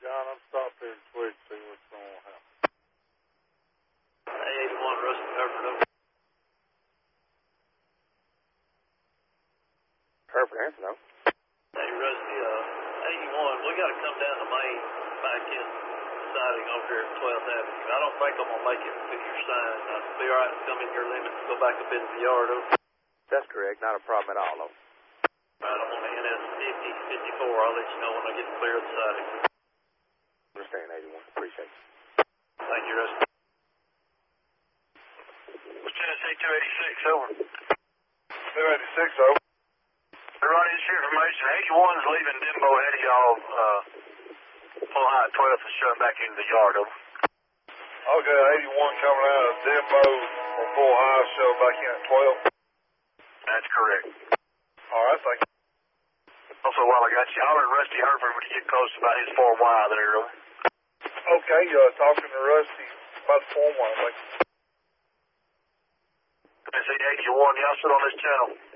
John, I'm stopped here in Twitch to see what's going on. A81 Rusty Hereford over. Hereford, answer no. Hey, Rusty, 81, we got to come down the main back in siding over here at 12th Avenue. I don't think I'm going to make it with your sign. I'll be all right to come in your limits, go back up into the yard over. That's correct, not a problem at all, though. Right, I'm on the NS 50, 54. I'll let you know when I get clear of the siding. Understand, 81. Appreciate it. Thank you, Rusty. Tennessee 286, over. 286, over. Everybody, this your information. 81's leaving Dimbo ahead of y'all, full high at 12th and shutting back into the yard, over. Okay, 81 coming out of Dembo on full high, show back in at 12. That's correct. All right, thank you. Also, while I got you, holler at Rusty Hereford when you get close about his 4Y there, over. Okay, talking to Rusty about the form one, thank you. Tennessee 81, y'all sit on this channel.